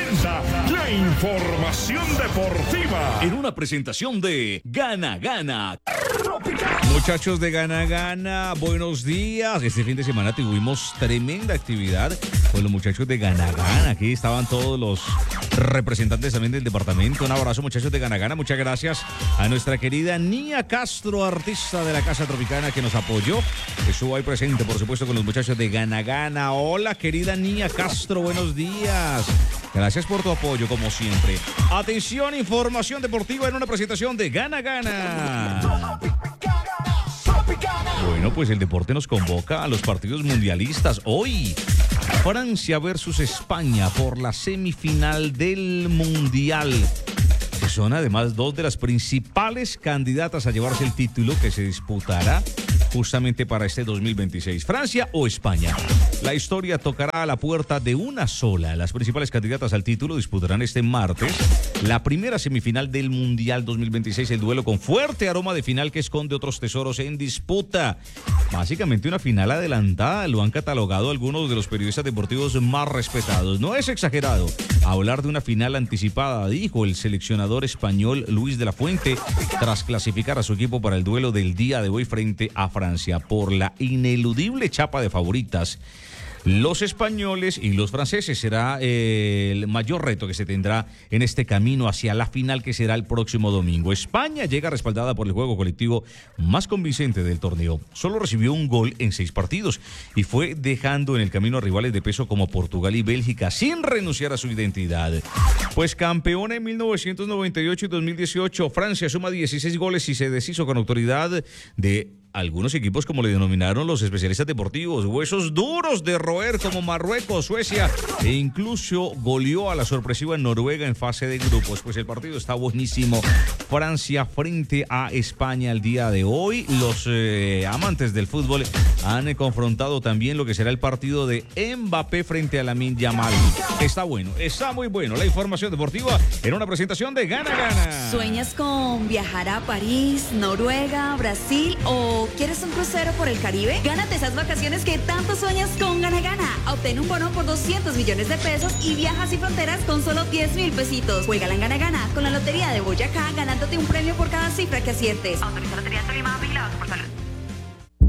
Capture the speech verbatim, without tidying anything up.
presenta la información deportiva en una presentación de Gana Gana. Muchachos de Gana Gana, buenos días. Este fin de semana tuvimos tremenda actividad con los muchachos de Gana Gana. Aquí estaban todos los representantes también del departamento. Un abrazo, muchachos de Gana Gana. Muchas gracias a nuestra querida Nia Castro, artista de la Casa Tropicana, que nos apoyó. Estuvo ahí presente, por supuesto, con los muchachos de Gana Gana. Hola, querida Nia Castro, buenos días. Gracias por tu apoyo, como siempre. Atención, información deportiva en una presentación de Gana Gana. Bueno, pues el deporte nos convoca a los partidos mundialistas. Hoy, Francia versus España por la semifinal del Mundial. Que son además dos de las principales candidatas a llevarse el título que se disputará justamente para este dos mil veintiséis. ¿Francia o España? La historia tocará a la puerta de una sola. Las principales candidatas al título disputarán este martes la primera semifinal del Mundial dos mil veintiséis, el duelo con fuerte aroma de final que esconde otros tesoros en disputa. Básicamente una final adelantada, lo han catalogado algunos de los periodistas deportivos más respetados. No es exagerado hablar de una final anticipada, dijo el seleccionador español Luis de la Fuente, tras clasificar a su equipo para el duelo del día de hoy frente a Francia por la ineludible chapa de favoritas. Los españoles y los franceses será eh, el mayor reto que se tendrá en este camino hacia la final que será el próximo domingo. España llega respaldada por el juego colectivo más convincente del torneo. Solo recibió un gol en seis partidos y fue dejando en el camino a rivales de peso como Portugal y Bélgica sin renunciar a su identidad. Pues campeona en mil novecientos noventa y ocho y dos mil dieciocho, Francia suma dieciséis goles y se deshizo con autoridad de algunos equipos, como le denominaron los especialistas deportivos, huesos duros de roer como Marruecos, Suecia, e incluso goleó a la sorpresiva Noruega en fase de grupos. Pues el partido está buenísimo. Francia frente a España el día de hoy. Los eh, amantes del fútbol han eh, confrontado también lo que será el partido de Mbappé frente a Lamine Yamal. Está bueno, está muy bueno. La información deportiva en una presentación de Gana Gana. ¿Sueñas con viajar a París, Noruega, Brasil o quieres un crucero por el Caribe? Gánate esas vacaciones que tanto sueñas con Gana Gana. Obtén un bono por doscientos millones de pesos y viajas sin fronteras con solo diez mil pesitos. Juégala en Gana Gana con la Lotería de Boyacá, ganándote un premio por cada cifra que aciertes. Autoriza Lotería de Tolima, vigilado por Salud.